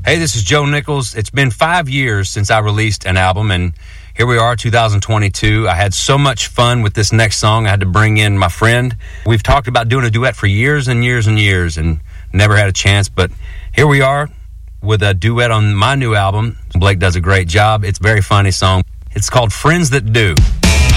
Hey, this is Joe Nichols. It's been 5 years since I released an album, and here we are, 2022. I had so much fun with this next song. I had to bring in my friend. We've talked about doing a duet for years and years and years and never had a chance, but here we are with a duet on my new album. Blake does a great job. It's a very funny song. It's called Friends That Do.